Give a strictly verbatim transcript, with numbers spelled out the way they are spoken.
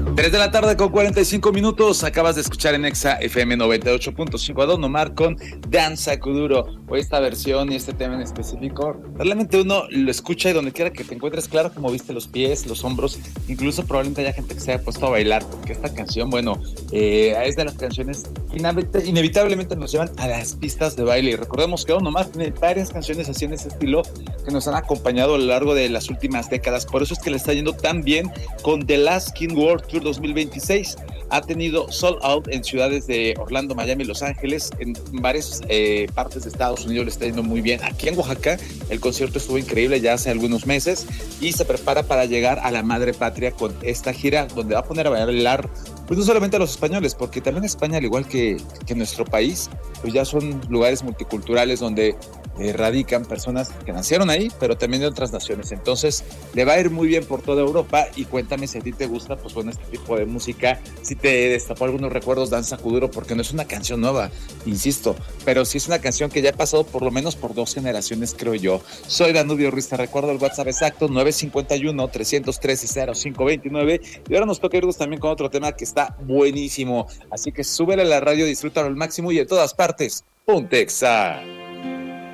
tres de la tarde con cuarenta y cinco minutos, acabas de escuchar en Exa F M noventa y ocho punto cinco a Don Omar con Danza Kuduro. O esta versión y este tema en específico, realmente uno lo escucha y donde quiera que te encuentres, claro que moviste los pies, los hombros, incluso probablemente haya gente que se haya puesto a bailar, porque esta canción, bueno, eh, es de las canciones que inevitablemente nos llevan a las pistas de baile. Y recordemos que Don Omar tiene varias canciones así en ese estilo que nos han acompañado a lo largo de las últimas décadas. Por eso es que le está yendo tan bien con The Last King World Tour dos mil veintiséis. Ha tenido sold out en ciudades de Orlando, Miami, Los Ángeles, en varias eh, partes de Estados Unidos le está yendo muy bien. Aquí en Oaxaca el concierto estuvo increíble ya hace algunos meses y se prepara para llegar a la madre patria con esta gira donde va a poner a bailar pues no solamente a los españoles, porque también España, al igual que, que nuestro país, pues ya son lugares multiculturales donde eh, radican personas que nacieron ahí, pero también de otras naciones. Entonces le va a ir muy bien por toda Europa. Y cuéntame si a ti te gusta, pues bueno, este tipo de música, si te destapó algunos recuerdos Danza Kuduro, porque no es una canción nueva, insisto, pero sí es una canción que ya ha pasado por lo menos por dos generaciones, creo yo. Soy Danubio Ruiz, te recuerdo el WhatsApp exacto, nueve cinco uno, tres uno tres, cero cinco dos nueve, y ahora nos toca irnos también con otro tema que está buenísimo, así que súbele a la radio, disfrútalo al máximo y en todas partes, ponte Exa.